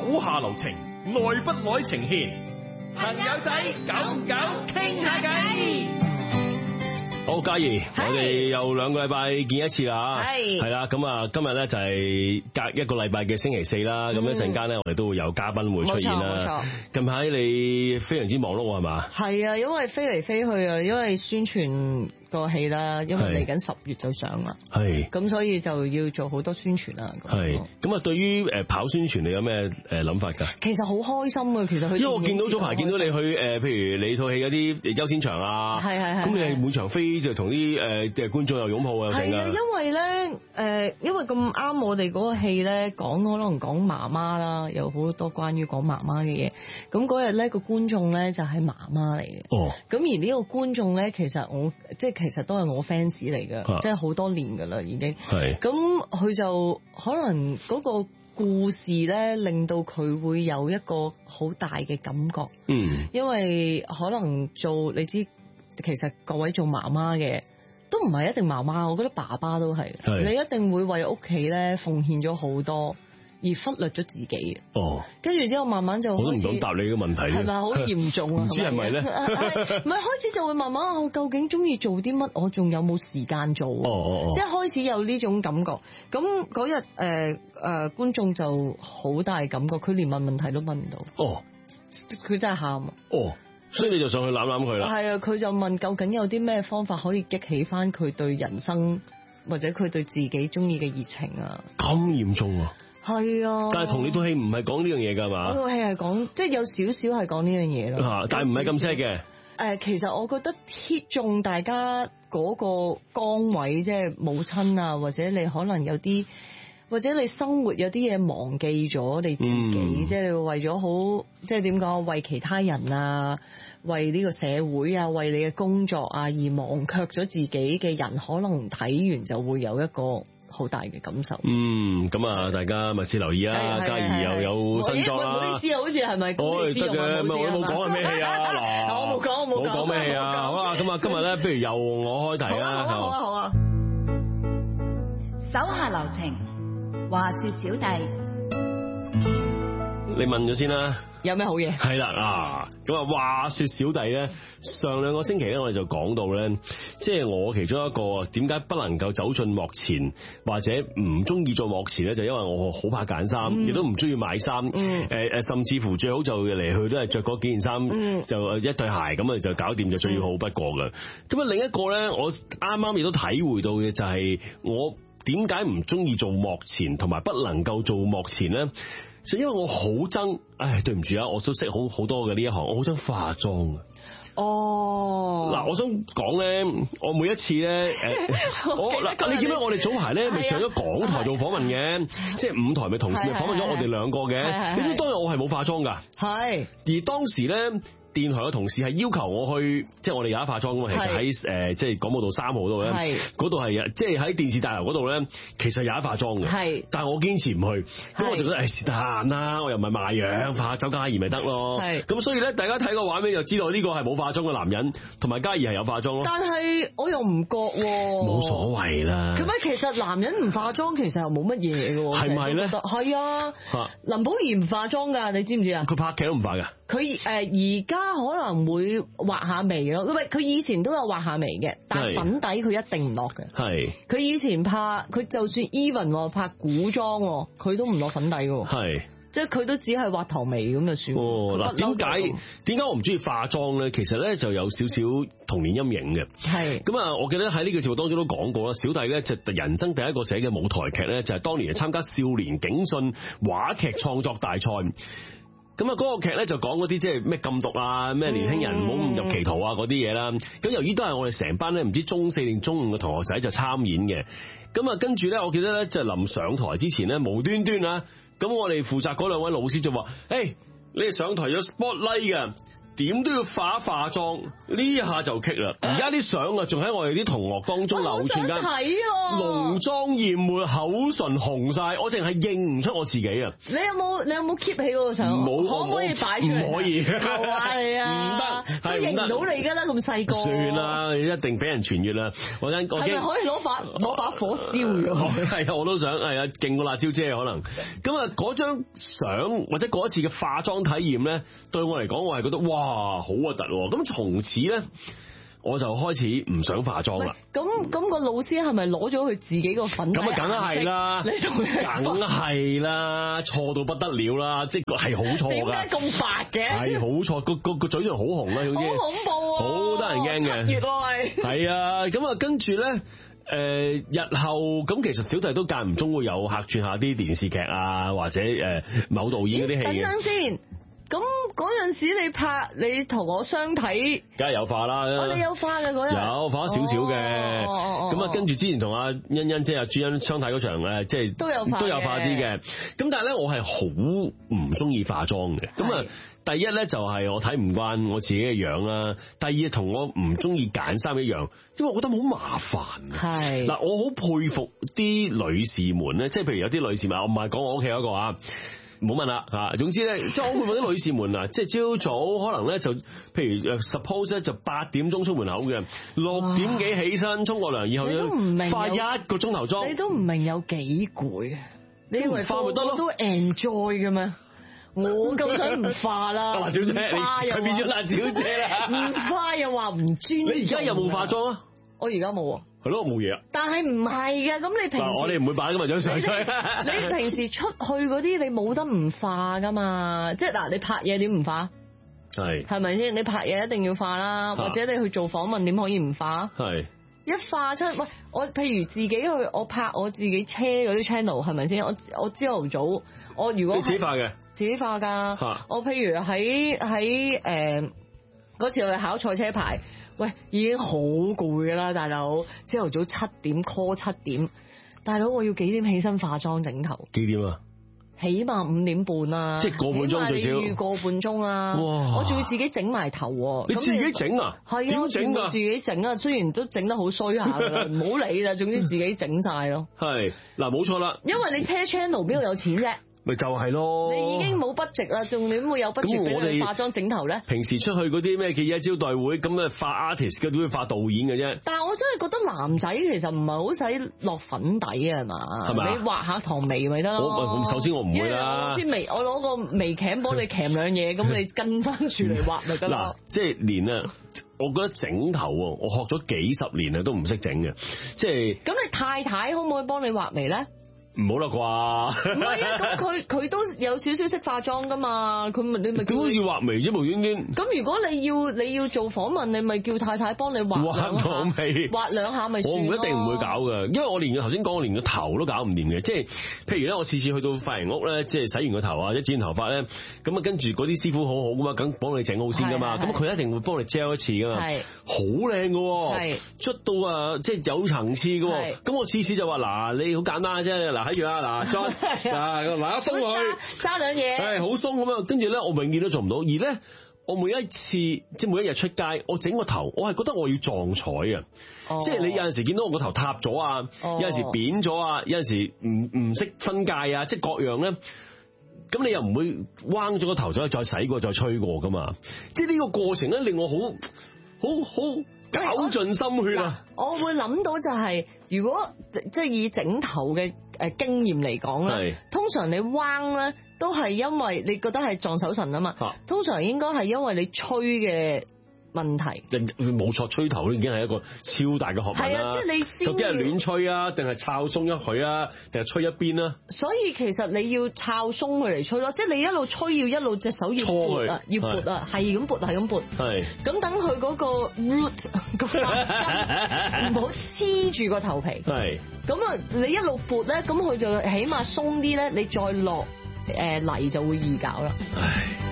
手下留情，耐不耐情牽，朋友仔久唔久傾下偈。好，嘉怡，我哋又2個禮拜見一次啦，係啦，咁啊，今日咧就係隔1個禮拜嘅星期4啦，咁一陣間咧我哋都會有嘉賓會出現啦。近排你非常之忙碌係嘛？係啊，因為飛嚟飛去啊，因為宣傳個戲啦，因為嚟緊10月就上啦，係，咁所以就要做好多宣傳啦。係，咁啊，對於跑宣傳你有咩諗法㗎？其實好開心啊，其實因為我見到早排見到你去譬如你套戲嗰啲優先場啊，係，咁你係滿場飛就同啲觀眾又擁抱又成啊。係啊，因為咧因為咁啱我哋嗰個戲咧可能講媽媽啦，有好多關於講媽媽嘅嘢。咁嗰日咧個觀眾咧就係媽媽嚟嘅。哦。咁而呢個觀眾咧，其實都係我 fans 嚟嘅，即係好多年噶啦已經。係。咁佢就可能嗰個故事咧，令到佢會有一個好大嘅感覺。嗯。因為可能你知，其實各位做媽媽嘅都唔係一定媽媽，我覺得爸爸都係。你一定會為屋企咧奉獻咗好多，而忽略咗自己。哦。跟住之後慢慢就我都唔想答你嘅問題，係咪好嚴重啊？唔知係咪咧？唔係開始就會慢慢我究竟中意做啲乜？我仲有冇時間做？即係開始有呢種感覺。咁嗰日觀眾就好大感覺，佢連問問題都問唔到。哦。佢真係喊。哦。所以你就上去攬攬佢啦。係啊，佢就問究竟有啲咩方法可以激起翻佢對人生或者佢對自己中意嘅熱情啊？咁嚴重啊？係啊。但係同你套戲唔係講呢樣嘢㗎嘛？我套戲係講即係有少少係講呢樣嘢咯。但係唔係咁 sad 嘅。其實我覺得 hit 中大家嗰個崗位，即係母親啊，或者你可能有啲。或者你生活有啲嘢忘記咗你自己，即係你為咗好，即係點講，為其他人啊，為呢個社會啊，為你嘅工作啊而忘卻咗自己嘅人，可能睇完就會有一個好大嘅感受。咁啊，大家密切留意啊，嘉怡又有新作啦。唔好意思啊，好似係咪？我得嘅，我冇講係咩戲啊嗱。我冇講咩戲啊。好啦，咁啊，今日咧，不如由我開題啦。好啊。手下留情。話說小弟，你問咗先啦。有咩好嘢？係啦咁啊，話說小弟咧，上2個星期咧，我哋就講到咧，即係我其中一個點解不能夠走進幕前，或者唔中意做幕前咧，就因為我好怕揀衫，亦都唔中意買衫。甚至乎最好就嚟去都係着嗰幾件衫，就一對鞋咁啊就搞掂就最好不過噶。咁啊，另一個咧，我啱啱亦都體會到嘅就係我。點解唔中意做幕前，同埋不能夠做幕前咧？就因為我好憎，對唔住啊，我都識好多嘅呢一行，我好憎化妝啊。哦，嗱，我想講咧，我每一次咧，你見到我哋早排咧，咪上咗港台做訪問嘅，即係5台咪同事咪訪問咗我哋2個嘅。你知當日我係冇化妝噶，係，而當時咧。電台嘅同事係要求我去，即係我哋有一化妝噶嘛，其實喺即係廣播道3號度咧，嗰度係即係喺電視大樓嗰度咧，其實有一化妝嘅，但係我堅持唔去，咁我就覺得是但啦，我又唔係賣樣，化走嘉怡咪得咯，咁所以咧，大家睇個畫面就知道呢個係冇化妝嘅男人，同埋嘉怡係有化妝咯。但係我又唔覺，冇所謂啦。咁其實男人唔化妝其實又冇乜嘢嘅，係咪咧？係啊，林保怡唔化妝噶，你知唔知啊？佢拍劇都唔化噶。佢而家可能會畫下眉咯，佢以前都有畫下眉嘅，但係粉底佢一定唔落嘅。係佢以前佢就算 even 拍古裝，佢都唔落粉底嘅。係即係佢都只係畫頭眉咁就算。嗱，點解我唔中意化妝咧？其實咧就有少少童年陰影嘅。係咁啊！我記得喺呢個節目當中都講過啦，小弟咧就人生第一個寫嘅舞台劇咧，就係當年參加少年警訊話劇創作大賽。咁啊，嗰個劇咧就講嗰啲即係咩禁毒啊，咩年輕人唔好誤入歧途啊嗰啲嘢啦。咁由於都係我哋成班咧唔知中4定中5嘅同學仔就參演嘅。咁啊，跟住咧，我記得咧就臨上台之前咧，無端端啊，咁我哋負責嗰2位老師就話：你哋上台有 spotlight 㗎。 點都要化妝，呢下就棘啦。而家啲相啊，仲喺我哋啲同學當中流傳緊，濃妝豔抹，口唇紅晒，我淨係認唔出我自己啊！ 你有冇 keep 起嗰個相？ 冇， 可唔可以擺出嚟？ 唔可以， 係啊， 唔得， 都認唔到你㗎啦，咁細個。 算啦，一定俾人傳閱啦。我係咪可以攞把火燒咗？ 係啊，我都想係啊，勁過辣椒姐可能。咁啊，嗰張相或者嗰一次嘅化妝體驗咧，對我嚟講，我係覺得哇好核突喎。咁從此咧，我就開始唔想化妝啦。 咁個老師係咪攞咗佢自己個粉底？咁啊，梗係啦，你同佢梗係啦，錯到不得了啦，即係好錯㗎。點解咁白嘅？ 係好錯，個嘴唇好紅啦，好恐怖啊！ 好得人驚嘅。7月喎係啊，咁啊，跟住咧。日後咁其實小弟都間唔中會有客串下啲電視劇啊，或者某導演嗰啲戲嘅。 等先，咁嗰陣時你拍你同我相睇， 梗係有化啦。 我哋有化嘅嗰日， 有化咗少少嘅。咁啊，跟住之前同阿欣欣姐、阿朱茵相睇嗰場即係都有化啲嘅。咁但係咧，我係好唔中意化妝嘅。咁啊。第一咧就係我睇唔慣我自己嘅樣啦，第二同我唔中意揀衫一樣，因為我覺得好麻煩。係嗱，我好佩服啲女士們咧，即係譬如有啲女士們，我唔係講我屋企嗰個啊，唔好問啦嚇。總之咧，即係我會問啲女士們啊，即係朝早可能咧就，譬如 suppose 咧就8點鐘出門口嘅，6點幾起身沖個涼，然後要化1個鐘頭妝， 你都唔明有幾攰啊？你以為個個都 enjoy 嘅咩？我咁想唔化啦， 辣椒姐，佢變咗辣椒姐啦， 唔化又話唔專。 你而家有冇化妝啊？ 我而家冇啊。 係咯，冇嘢啊。 但係唔係嘅，咁你平時我哋唔會擺今日張相出。 你平時出去嗰啲，你冇得唔化噶嘛？即係嗱，你拍嘢點唔化？係咪先？你拍嘢一定要化啦，或者你去做訪問點可以唔化？係。一化出，喂，我譬如自己去，我拍我自己車嗰啲 channel 係咪先？我朝頭早，我如果你自己化嘅， 自己化噶。我譬如喺嗰次去考賽車牌，喂，已經好攰噶啦，大佬。朝頭早7點 call 7點，大佬我要幾點起身化妝整頭？幾點啊？起碼5點半啦，即係個半鐘最少，預個半鐘啦。哇！我仲要自己整埋頭， 你自己整啊？係啊，點整啊？ 自己整啊，雖然都整得好衰下噶啦，唔好理啦，總之自己整晒咯。係嗱，冇錯啦。 因為你車 channel 邊度有錢啫？ 咪就係咯， 你已經冇 budget啦，仲點會有 budget 俾你化妝整頭咧？ 平時出去嗰啲咩記者招待會咁啊，化 artist 嘅都會化導演嘅啫。 但係我真係覺得男仔其實唔係好使落粉底啊，係嘛？係咪？你畫下唐眉咪得咯。 首先我唔會啦。 我攞個眉鉗幫你鉗兩嘢，咁你跟翻住嚟畫咪得咯。 即係連啊，我覺得整頭啊，我學咗幾十年啊，都唔識整嘅。即係咁， 你太太可唔可以幫你畫眉咧？ 唔好啦啩， 唔係啊，咁佢都有少少識化妝噶嘛，你咪點解要畫眉啫？無端端咁如果你要做訪問，你咪叫太太幫你畫眉，畫兩下咪算咯。我唔一定唔會搞㗎，因為我連頭先講，我連個頭都搞唔掂嘅。即係譬如咧，我次次去到髮型屋咧，即係洗完個頭啊，一剪頭髮咧，咁啊跟住嗰啲師傅好好噶嘛，梗幫你整好先噶嘛。咁佢一定會幫你 gel 一次噶嘛，好靚㗎，出到啊即係有層次㗎。咁我次次就話嗱，你好簡單啫，嗱。睇住啦，嗱，再嗱鬆佢，揸兩嘢， 係好鬆咁樣。跟住咧，我永遠都做唔到。而咧，我每一次即係每一日出街，我整個頭，我係覺得我要撞彩啊！即係你有陣時見到我個頭塌咗啊，有陣時扁咗啊，有陣時唔識分界啊，即係各樣咧。咁你又唔會彎咗個頭再洗過再吹過噶嘛？即係呢個過程咧，令我好絞盡心血啊！ 我會諗到就係，如果即係以整頭嘅經驗嚟講咧，通常你彎咧都係因為你覺得係撞手神啊嘛，通常應該係因為你吹嘅問題。 冇錯，吹頭都已經係一個超大嘅學問啦。係啊，即係你先究竟係亂吹啊，定係抄鬆一佢啊，定係吹一邊啊？所以其實你要抄鬆佢嚟吹咯，即係你一路吹要一路隻手要撥啊，要撥啊，係咁撥，係咁撥。係。咁等佢嗰個 root 個發根唔好黐住個頭皮。係。咁啊，你一路撥咧，咁佢就起碼鬆啲咧，你再落泥就會易搞啦。唉。